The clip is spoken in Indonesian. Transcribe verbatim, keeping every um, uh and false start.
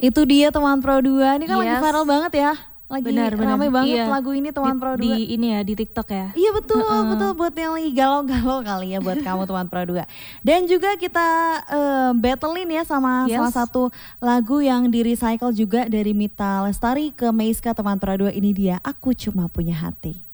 Itu dia Teman Pro dua, ini kan lagi Yes. viral banget ya. Lagi Benar, benar. ramai banget Iya. lagu ini Teman Di, Pro di dua. ini ya di TikTok ya. Iya betul, Uh-uh. betul buat yang lagi galau-galau kali ya buat kamu Teman Pro dua. Dan juga kita uh, battlein ya sama Yes. salah satu lagu yang di recycle juga dari Mita Lestari ke Meiska Teman Pro dua, ini dia Aku Cuma Punya Hati.